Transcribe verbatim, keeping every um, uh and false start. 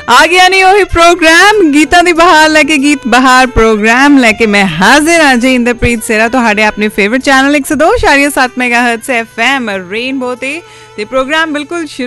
ਆ ਗਿਆ ਨਹੀਂ ਉਹੀ ਪ੍ਰੋਗਰਾਮ ਗੀਤਾਂ ਦੀ ਬਹਾਰ ਲੈ ਕੇ ਗੀਤ ਬਹਾਰ ਪ੍ਰੋਗਰਾਮ ਲੈ ਕੇ ਮੈਂ ਹਾਜ਼ਰ ਹਾਂ ਜੀ ਇੰਦਰਪ੍ਰੀਤ ਸੇਰਾ ਤੁਹਾਡੇ ਆਪਣੇ ਫੇਵਰਿਟ ਚੈਨਲ ਇੱਕ ਸੌ ਦੋ ਪੁਆਇੰਟ ਸੱਤ ਮੈਗਾਹਰਟਜ਼ ਐਫ ਐਮ ਰੇਨਬੋ ਤੇ ਤੇ ਪ੍ਰੋਗਰਾਮ ਬਿਲਕੁਲ